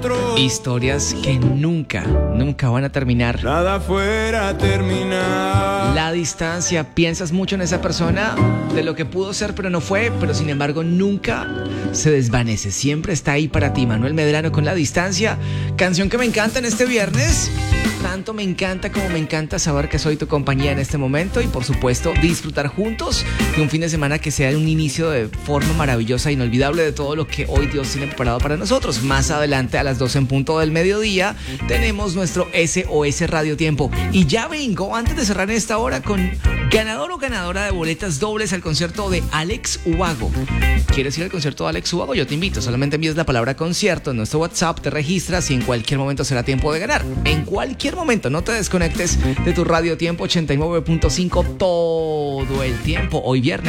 otro. Historias que nunca van a terminar. Nada fuera a terminar. La distancia, piensas mucho en esa persona, de lo que pudo ser pero no fue, pero sin embargo nunca se desvanece, siempre está ahí para ti. Manuel Medrano con La Distancia, canción que me encanta en este viernes. Tanto me encanta como me encanta saber que soy tu compañía en este momento y por supuesto disfrutar juntos de un fin de semana que sea un inicio de forma maravillosa e inolvidable de todo lo que hoy Dios tiene preparado para nosotros. Más adelante a las 12 en punto del mediodía tenemos nuestro SOS Radio Tiempo y ya vengo antes de cerrar en esta hora con ganador o ganadora de boletas dobles al concierto de Alex Ubago. ¿Quieres ir al concierto de Alex Ubago? Yo te invito, solamente envías la palabra concierto en nuestro WhatsApp, te registras y en cualquier momento será tiempo de ganar. En cualquier momento, no te desconectes de tu Radio Tiempo 89.5 todo el tiempo. Hoy viernes.